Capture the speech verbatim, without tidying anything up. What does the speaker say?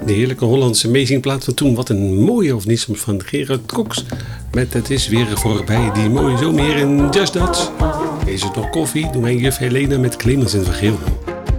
De heerlijke Hollandse amazingplaat van toen. Wat een mooie, of niet, van Gerard Cox. Met Het is weer voorbij, die mooie zomer in Just Dutch. Is het nog koffie? Doe mijn juf Helena met Clemens en Vergeel.